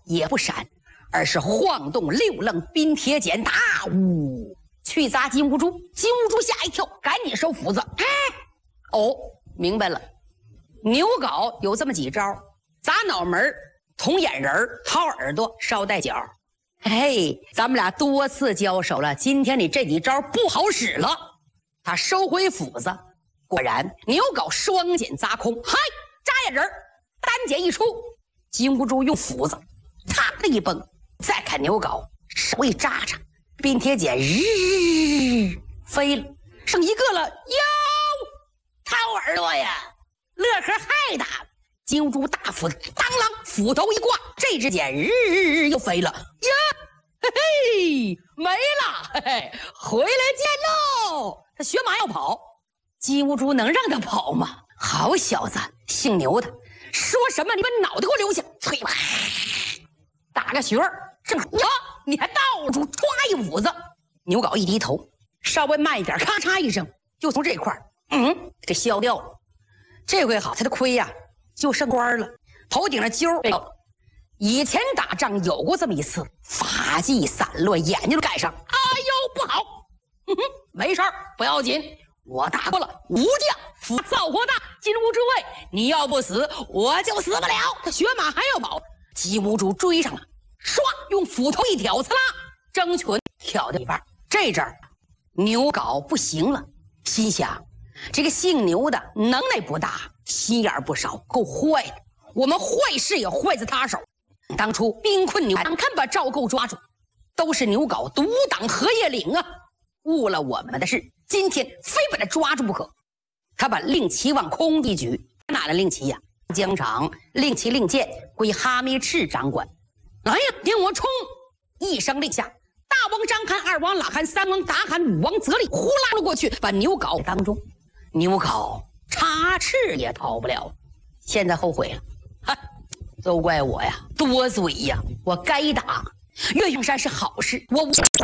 也不闪，而是晃动六棱冰铁剪，大呜去砸金兀术。金兀术吓一跳，赶紧收斧子。哦，明白了，牛皋有这么几招：砸脑门、捅眼仁、掏耳朵、捎带脚。嘿，咱们俩多次交手了，今天你这几招不好使了。他收回斧子，果然牛皋双剪砸空，嗨，扎眼仁，单剪一出。金兀术用斧子啪的一崩，再看牛皋手一扎扎，冰铁剪日飞了，剩一个了。哟，掏耳朵呀，乐呵害他。金兀术大斧子当啷，斧头一挂，这只剪日又飞了。呀，嘿嘿，没了，嘿嘿，回来见喽。他学马要跑，金兀术能让他跑吗？好小子，姓牛的，说什么你把脑袋给我留下！啐吧，打个旋儿，正好你还到处歘一斧子。牛皋一低头，稍微慢一点，咔嚓一声，就从这块给削掉了。这回好，他的盔呀就升官了，头顶上揪以前打仗有过这么一次，发髻散落，眼睛都盖上。哎呦，不好！没事儿，不要紧，我打过了武将，福造火大，金兀术位，你要不死，我就死不了。他学马还要跑，金兀术追上了，唰，用斧头一挑，刺啦，争群挑掉一半。这阵儿，牛皋不行了，心想：这个姓牛的能耐不大，心眼不少，够坏的。我们坏事也坏在他手。当初兵困牛，眼看把赵构抓住，都是牛皋独挡荷叶岭啊，误了我们的事。今天非把他抓住不可。他把令旗往空一举，哪来令旗呀？疆场令旗令箭归哈密赤掌管。来呀，听我冲！一声令下，大王张邯、二王喇罕、三王达罕、五王则立，呼啦了过去，把牛皋当中。牛皋插翅也逃不了，现在后悔了。哈，都怪我呀，多嘴呀，我该打。岳阳山是好事，我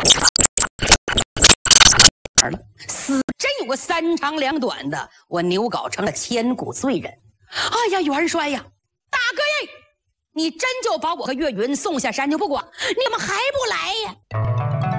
了，死真有个三长两短的，我牛皋成了千古罪人。哎呀，元帅呀，大哥呀，你真就把我和岳云送下山就不管，你怎么还不来呀？